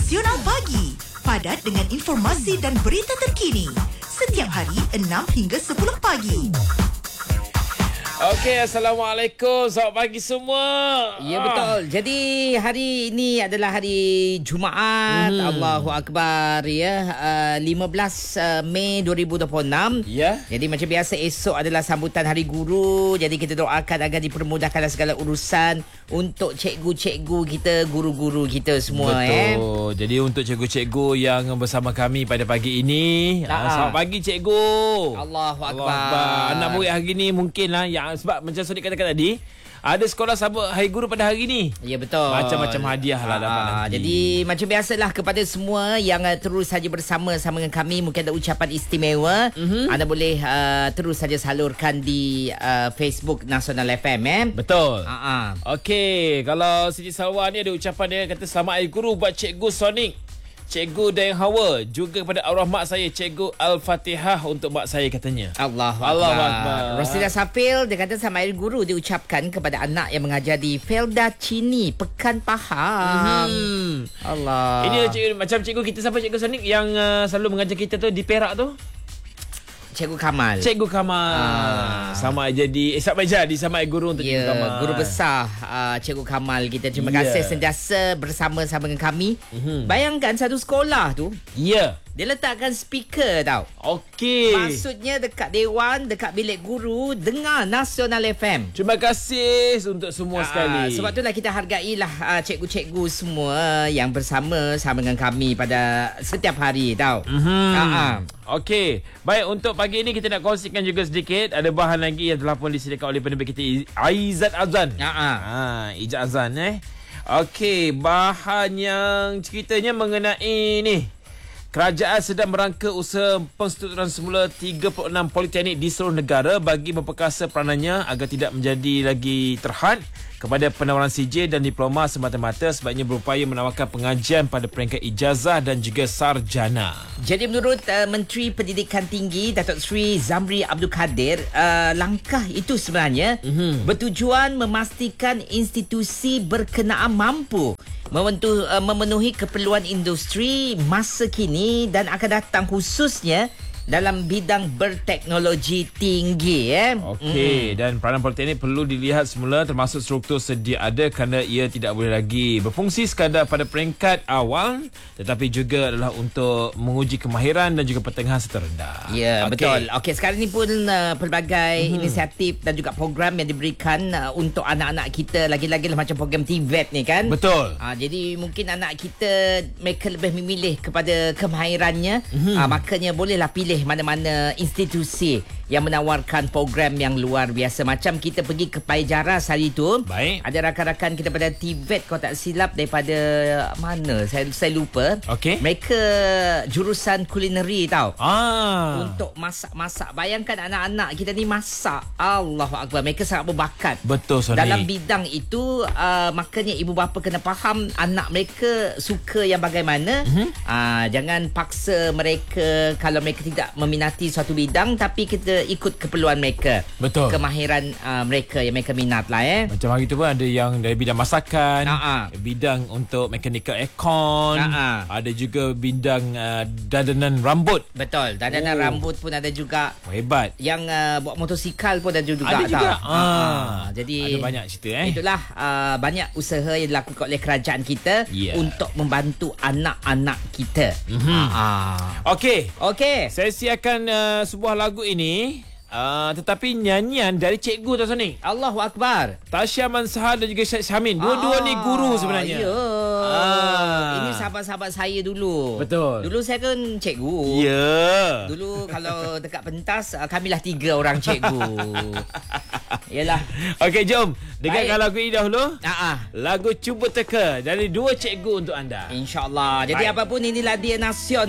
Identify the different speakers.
Speaker 1: Nasional Pagi. Padat dengan informasi dan berita terkini. Setiap hari 6 hingga 10 pagi.
Speaker 2: Okey, Assalamualaikum. Selamat pagi semua.
Speaker 3: Ya, betul. Jadi hari ini adalah hari Jumaat. Allahu Akbar, ya. 15 Mei 2026.
Speaker 2: Ya.
Speaker 3: Jadi macam biasa esok adalah sambutan Hari Guru. Jadi kita doakan agar dipermudahkan segala urusan untuk cikgu-cikgu kita, guru-guru kita semua.
Speaker 2: Betul. Jadi untuk cikgu-cikgu yang bersama kami pada pagi ini, selamat pagi cikgu.
Speaker 3: Allahu Akbar.
Speaker 2: Allahu Akbar. Anak murid hari ni mungkinlah yang sebab macam Sodik katakan tadi, ada sekolah sambut Hari Guru pada hari ni.
Speaker 3: Ya, betul.
Speaker 2: Macam-macam hadiah lah dapat nanti.
Speaker 3: Jadi macam biasalah kepada semua yang terus saja bersama dengan kami, mungkin ada ucapan istimewa. Anda boleh terus saja salurkan di Facebook Nasional FM.
Speaker 2: Betul. Okey, kalau Siti Salwa ni ada ucapan dia, kata selamat Hari Guru buat Cikgu Sonic, Cikgu Dayang Hawa, juga kepada arwah mak saya Cikgu Al-Fatihah untuk mak saya, katanya.
Speaker 3: Allahu
Speaker 2: Akbar.
Speaker 3: Rosida Safil, dia kata selamat Hari Guru diucapkan kepada anak yang mengajar di Felda Cini, Pekan Pahang. Allah.
Speaker 2: Ini cikgu, macam cikgu kita, siapa Cikgu Sonic yang selalu mengajar kita tu di Perak tu?
Speaker 3: Cikgu Kamal.
Speaker 2: Cikgu Kamal. Sama jadi sama guru untuk Cikgu Kamal.
Speaker 3: Guru besar Cikgu Kamal kita. Terima kasih sentiasa bersama-sama dengan kami. Bayangkan satu sekolah tu.
Speaker 2: Ya.
Speaker 3: Dia letakkan speaker tau.
Speaker 2: Okey.
Speaker 3: Maksudnya dekat dewan, dekat bilik guru, dengar Nasional FM.
Speaker 2: Terima kasih untuk semua sekali.
Speaker 3: Sebab itulah kita hargailah cikgu-cikgu semua yang bersama-sama dengan kami pada setiap hari tau.
Speaker 2: Okey. Baik, untuk pagi ini kita nak kongsikan juga sedikit. Ada bahan lagi yang telah pun disediakan oleh penerbit kita, Aizat Azan. Ijaz Azan Okey, bahan yang ceritanya mengenai ni. Kerajaan sedang merangka usaha penstrukturan semula 36 politeknik di seluruh negara bagi memperkasa peranannya agar tidak menjadi lagi terhad kepada penawaran CJ dan diploma semata-mata, sebabnya berupaya menawarkan pengajian pada peringkat ijazah dan juga sarjana.
Speaker 3: Jadi menurut Menteri Pendidikan Tinggi Datuk Seri Zamri Abdul Kadir, langkah itu sebenarnya bertujuan memastikan institusi berkenaan mampu memenuhi keperluan industri masa kini dan akan datang, khususnya dalam bidang berteknologi tinggi.
Speaker 2: Okey, dan peranan politeknik perlu dilihat semula termasuk struktur sedia ada, kerana ia tidak boleh lagi berfungsi sekadar pada peringkat awal, tetapi juga adalah untuk menguji kemahiran dan juga pertengahan serta rendah.
Speaker 3: Ya, betul. Okey, sekarang ni pun pelbagai inisiatif dan juga program yang diberikan untuk anak-anak kita, lagi-lagi macam program TVET ni kan.
Speaker 2: Betul.
Speaker 3: Jadi mungkin anak kita, mereka lebih memilih kepada kemahirannya, makanya bolehlah pilih mana-mana institusi yang menawarkan program yang luar biasa. Macam kita pergi ke Paijaras hari tu.
Speaker 2: Baik.
Speaker 3: Ada rakan-rakan kita pada TVET, kalau tak silap, daripada mana saya lupa.
Speaker 2: Okey.
Speaker 3: Mereka jurusan kulineri tau. Untuk masak-masak. Bayangkan anak-anak kita ni masak. Allahu Akbar. Mereka sangat berbakat.
Speaker 2: Betul, Soni.
Speaker 3: Dalam bidang itu, makanya ibu bapa kena faham anak mereka suka yang bagaimana. Jangan paksa mereka kalau mereka tidak meminati suatu bidang, tapi kita ikut keperluan mereka.
Speaker 2: Betul.
Speaker 3: Kemahiran mereka yang mereka minat lah.
Speaker 2: Macam hari tu pun ada yang dari bidang masakan, bidang untuk mekanikal aircon, ada juga bidang dandanan rambut.
Speaker 3: Betul, dandanan rambut pun ada juga.
Speaker 2: Hebat.
Speaker 3: Yang buat motosikal pun ada juga.
Speaker 2: Ada juga.
Speaker 3: Jadi
Speaker 2: ada banyak cerita.
Speaker 3: Itulah banyak usaha yang dilakukan oleh kerajaan kita untuk membantu anak-anak kita.
Speaker 2: Okey. Saya akan sebuah lagu ini, tetapi nyanyian dari cikgu tu, Sonic.
Speaker 3: Allahu Akbar.
Speaker 2: Tasya Mansahar dan juga Syed Syamin. Dua-dua ni guru sebenarnya.
Speaker 3: Ini sahabat-sahabat saya dulu.
Speaker 2: Betul.
Speaker 3: Dulu saya kan cikgu. Dulu kalau dekat pentas, kamilah 3 orang cikgu. Yalah.
Speaker 2: Okey, jom dengarkan lagu ini dahulu. Lagu Cuba Teka dari 2 cikgu untuk anda.
Speaker 3: InsyaAllah. Jadi apapun, inilah dia Nasional